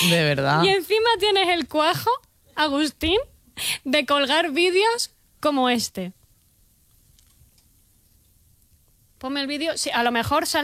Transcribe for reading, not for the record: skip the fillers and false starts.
De verdad. Y encima tienes el cuajo, Agustín, de colgar vídeos como este. Ponme el vídeo. Sí, a lo mejor